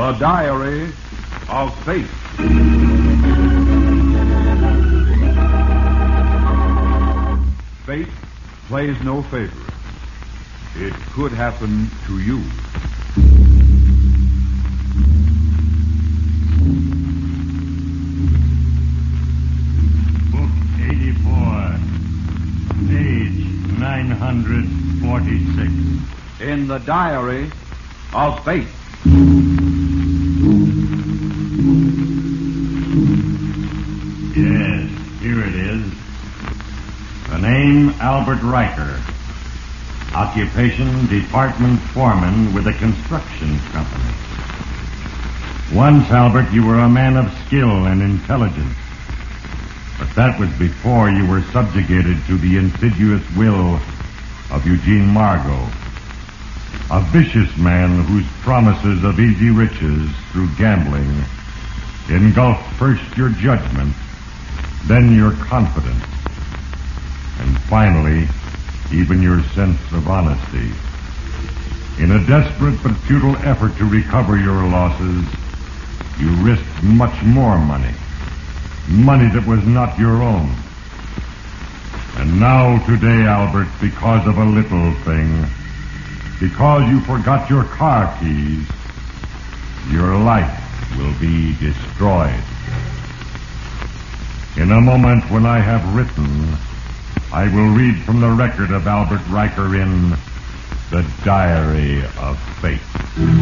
The Diary of Fate. Fate plays no favorites. It could happen to you. Book 84, page 946. In the Diary of Fate. Yes, here it is. The name, Albert Riker. Occupation, department foreman with a construction company. Once, Albert, you were a man of skill and intelligence. But that was before you were subjugated to the insidious will of Eugene Margot. A vicious man whose promises of easy riches through gambling engulfed first your judgment, then your confidence, and finally, even your sense of honesty. In a desperate but futile effort to recover your losses, you risked much more money. Money that was not your own. And now today, Albert, because of a little thing, because you forgot your car keys, your life will be destroyed. In a moment when I have written, I will read from the record of Albert Riker in The Diary of Fate.